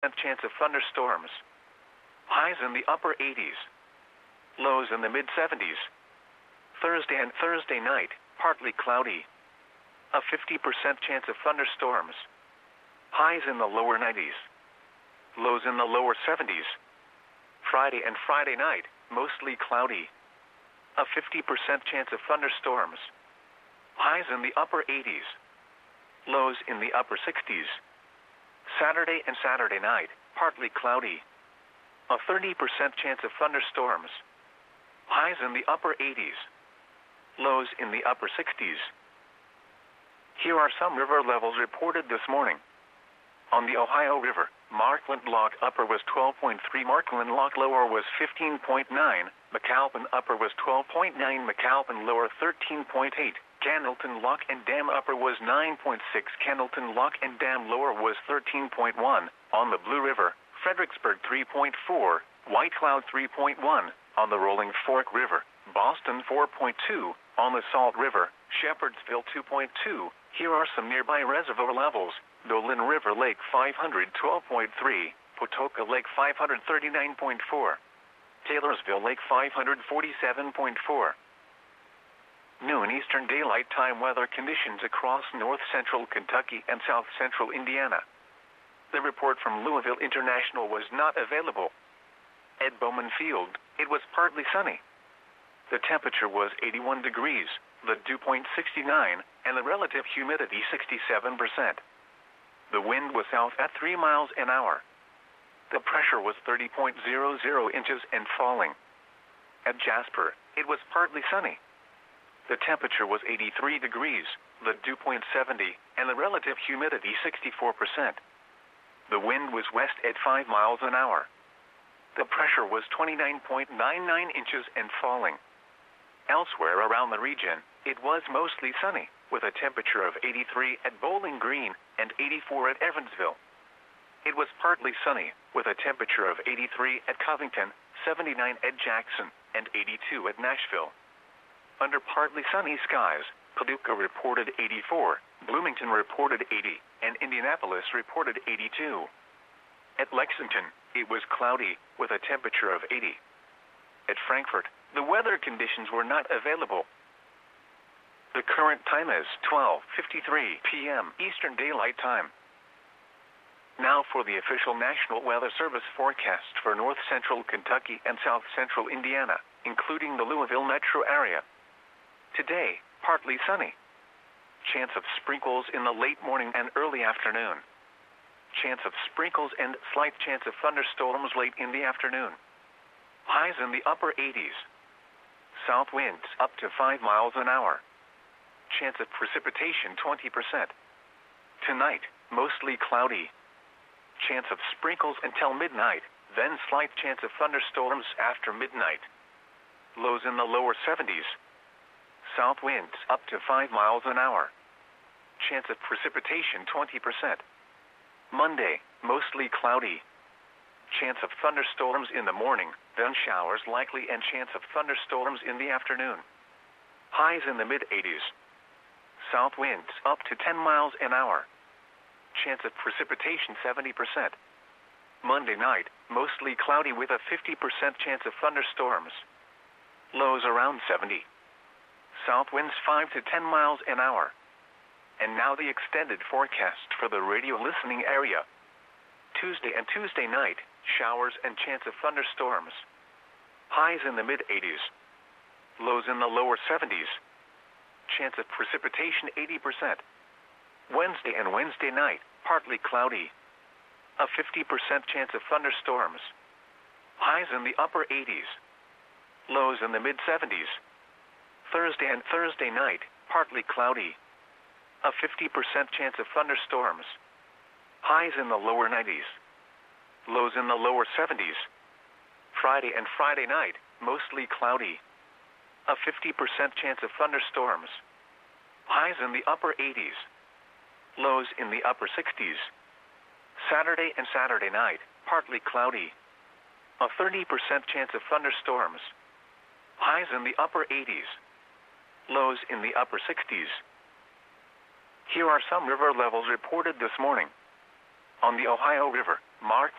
chance of thunderstorms. Highs in the upper 80s. Lows in the mid-70s. Thursday and Thursday night, partly cloudy. A 50% chance of thunderstorms. Highs in the lower 90s. Lows in the lower 70s. Friday and Friday night, mostly cloudy. A 50% chance of thunderstorms. Highs in the upper 80s. Lows in the upper 60s. Saturday and Saturday night, partly cloudy. A 30% chance of thunderstorms. Highs in the upper 80s. Lows in the upper 60s. Here are some river levels reported this morning. On the Ohio River, Markland Lock Upper was 12.3, Markland Lock Lower was 15.9, McAlpin Upper was 12.9, McAlpin Lower 13.8, Candleton Lock and Dam Upper was 9.6, Candleton Lock and Dam Lower was 13.1. On the Blue River, Fredericksburg 3.4, White Cloud 3.1. On the Rolling Fork River, Boston 4.2. On the Salt River, Shepherdsville 2.2. Here are some nearby reservoir levels. Dolan River Lake 512.3, Patoka Lake 539.4, Taylorsville Lake 547.4. Noon Eastern Daylight Time weather conditions across north central Kentucky and south central Indiana. The report from Louisville International was not available. At Bowman Field, it was partly sunny. The temperature was 81 degrees, the dew point 69, and the relative humidity 67%. The wind was south at 3 miles an hour. The pressure was 30.00 inches and falling. At Jasper, it was partly sunny. The temperature was 83 degrees, the dew point 70, and the relative humidity 64%. The wind was west at 5 miles an hour. The pressure was 29.99 inches and falling. Elsewhere around the region, it was mostly sunny, with a temperature of 83 at Bowling Green and 84 at Evansville. It was partly sunny, with a temperature of 83 at Covington, 79 at Jackson, and 82 at Nashville. Under partly sunny skies, Paducah reported 84, Bloomington reported 80, and Indianapolis reported 82. At Lexington, it was cloudy, with a temperature of 80. At Frankfort, the weather conditions were not available. The current time is 12:53 p.m. Eastern Daylight Time. Now for the official National Weather Service forecast for north central Kentucky and south central Indiana, including the Louisville metro area. Today, partly sunny. Chance of sprinkles in the late morning and early afternoon. Chance of sprinkles and slight chance of thunderstorms late in the afternoon. Highs in the upper 80s. South winds up to 5 miles an hour. Chance of precipitation 20%. Tonight, mostly cloudy. Chance of sprinkles until midnight, then slight chance of thunderstorms after midnight. Lows in the lower 70s. South winds up to 5 miles an hour. Chance of precipitation 20%. Monday, mostly cloudy. Chance of thunderstorms in the morning, then showers likely and chance of thunderstorms in the afternoon. Highs in the mid-80s. South winds up to 10 miles an hour. Chance of precipitation 70%. Monday night, mostly cloudy with a 50% chance of thunderstorms. Lows around 70. South winds 5 to 10 miles an hour. And now the extended forecast for the radio listening area. Tuesday and Tuesday night, showers and chance of thunderstorms. Highs in the mid-80s. Lows in the lower 70s. Chance of precipitation 80%. Wednesday and Wednesday night, partly cloudy. A 50% chance of thunderstorms. Highs in the upper 80s. Lows in the mid-70s. Thursday and Thursday night, partly cloudy. A 50% chance of thunderstorms. Highs in the lower 90s. Lows in the lower 70s. Friday and Friday night, mostly cloudy. A 50% chance of thunderstorms. Highs in the upper 80s. Lows in the upper 60s. Saturday and Saturday night, partly cloudy. A 30% chance of thunderstorms. Highs in the upper 80s. Lows in the upper 60s. Here are some river levels reported this morning. On the Ohio River, Mark